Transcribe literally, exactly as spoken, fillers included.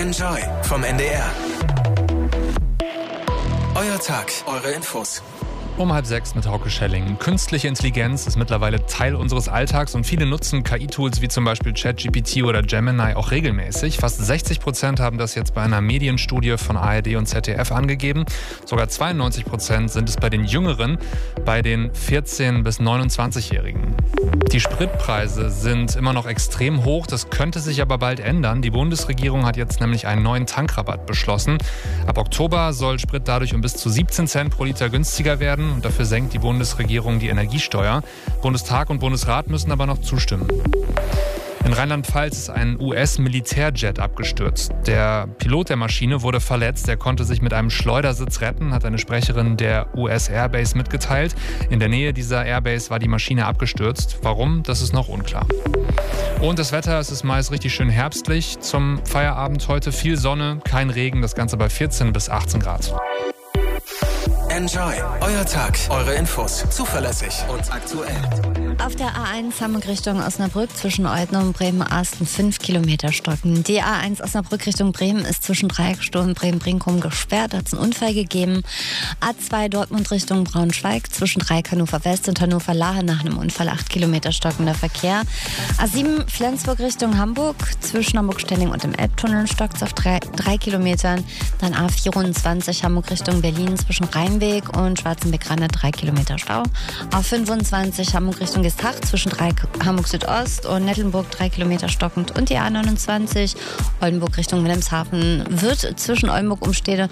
Enjoy vom N D R. Euer Tag, eure Infos. Um halb sechs mit Hauke Schelling. Künstliche Intelligenz ist mittlerweile Teil unseres Alltags und viele nutzen K I-Tools wie zum Beispiel ChatGPT oder Gemini auch regelmäßig. Fast sechzig Prozent haben das jetzt bei einer Medienstudie von A R D und Z D F angegeben. Sogar zweiundneunzig Prozent sind es bei den Jüngeren, bei den vierzehn- bis neunundzwanzigjährigen. Die Spritpreise sind immer noch extrem hoch, das könnte sich aber bald ändern. Die Bundesregierung hat jetzt nämlich einen neuen Tankrabatt beschlossen. Ab Oktober soll Sprit dadurch um bis zu siebzehn Cent pro Liter günstiger werden und dafür senkt die Bundesregierung die Energiesteuer. Bundestag und Bundesrat müssen aber noch zustimmen. In Rheinland-Pfalz ist ein U S-Militärjet abgestürzt. Der Pilot der Maschine wurde verletzt. Er konnte sich mit einem Schleudersitz retten, hat eine Sprecherin der U S-Airbase mitgeteilt. In der Nähe dieser Airbase war die Maschine abgestürzt. Warum? Das ist noch unklar. Und das Wetter, es ist meist richtig schön herbstlich. Zum Feierabend heute viel Sonne, kein Regen, das Ganze bei vierzehn bis achtzehn Grad. Enjoy, euer Tag, eure Infos, zuverlässig und aktuell. Auf der A eins Hamburg Richtung Osnabrück zwischen Euthen und Bremen-Asten fünf Kilometer Stocken. Die A eins Osnabrück Richtung Bremen ist zwischen Dreiecksturm und Bremen-Brinkum gesperrt, hat es einen Unfall gegeben. A zwei Dortmund Richtung Braunschweig zwischen Dreieck Hannover West und Hannover Lahe nach einem Unfall acht Kilometer stockender Verkehr. A sieben Flensburg Richtung Hamburg zwischen Hamburg-Stelling und dem Elbtunnel stockt es auf drei, drei Kilometern. Dann A vierundzwanzig Hamburg Richtung Berlin zwischen Rheinweg und Schwarzenbeck-Rande drei Kilometer Stau. A fünfundzwanzig Hamburg Richtung Gestach zwischen Hamburg Südost und Nettelnburg drei Kilometer stockend und die A neunundzwanzig Oldenburg Richtung Wilhelmshaven wird zwischen Oldenburg Umstede